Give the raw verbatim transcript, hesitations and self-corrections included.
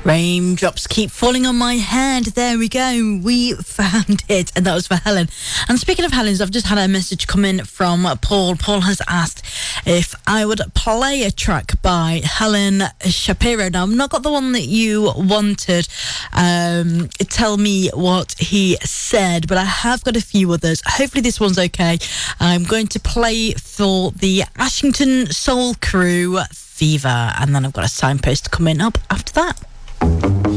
Raindrops keep falling on my head. There we go. We found it. And that was for Helen. And speaking of Helen's, I've just had a message come in from Paul. Paul has asked if I would play a track by Helen Shapiro. Now, I've not got the one that you wanted. Um, tell me what he said. But I have got a few others. Hopefully this one's okay. I'm going to play for the Ashington Soul Crew, Fever. And then I've got a signpost coming up after that.